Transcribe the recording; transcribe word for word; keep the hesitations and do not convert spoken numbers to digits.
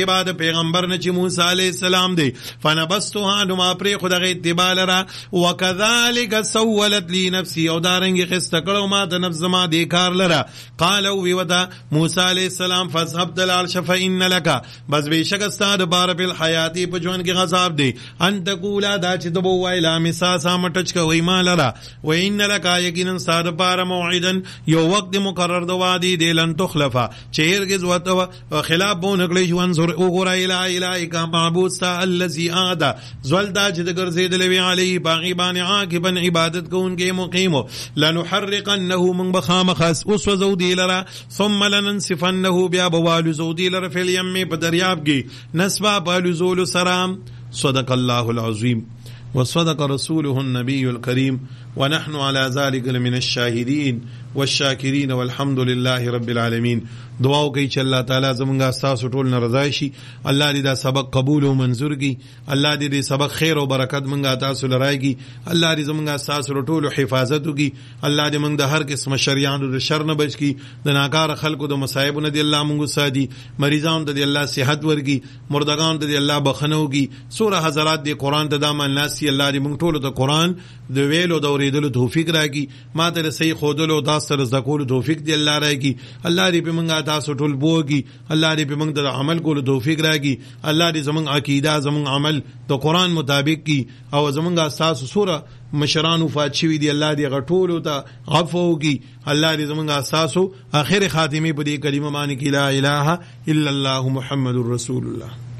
بعد پیغمبر نه چې موسی علیه السلام دی فنبستها نو ما پرې خدغه اتباع لرا وکذالک سولت لی نفسی او دارنګ خسته کړو ما د نفس ما دی کار لرا قالو وی ودا موسی علیه السلام فذهب دلال شف ان لك بس بشک استاد بار په حیاتی په ژوند کې غصاب دی ان تقولا دا چې دبو ویلا مساسا مټچ کوي ما لرا و ان لك یقینا استاد بار موعدا یو وخت مقرر د وادي دی لن تخلفا چیرګز وته خلاف بون غلی ژوند زور وګورای لا اله الا معبود سا الذي اعد زولدا چې د ګرځیدل وی علی باغی باندې عاقبا عبادت کوونکې مقیم لنحرقنه من بخامخس اوس وزودی لرا ثم لننسفنه بیا بوالو زودی لرا فی الیم په دریاب کې نسبا بالو زول سلام صدق الله العظیم وصدق رسوله النبي الكريم ونحن على ذلك من الشاهدين والشاکرین والحمد لله رب العالمین. دعا کوي چې الله تعالی زمونږه تاسو ټول نه رضا شي، الله دې دا سبق قبول او منظور کړي، الله دې دې سبق خیر او برکت مونږه تاسو لرايږي، الله دې زمونږه تاسو ټول حفاظت وکړي، الله دې مونږ د هر قسم شریانو د شر نه بچ کړي، د ناکار خلکو د مصائب نه دې الله مونږ ساتي، مریضان دې الله صحت ورکړي، مردگان دې الله بخنه وکړي. سوره حضرات دې قران ته د مناسی الله دې مونږ ټول ته قران د ویلو د اوریدلو توفیق راکړي، ماته صحیح خودلو دا سره زکول توفیق دی الله راکړي، الله دې په موږ تاسو ټول بوږي، الله دې په موږ د عمل کولو توفیق راکړي، الله دې زموږ عقیده زموږ عمل د قران مطابق کی او زموږ اساس سوره مشران وفات شوی دی، الله دې غټولو ته عفو وکړي، الله دې زموږ اساس اخر خاتمه په دې کلمه باندې کې لا اله الا الله محمد رسول الله.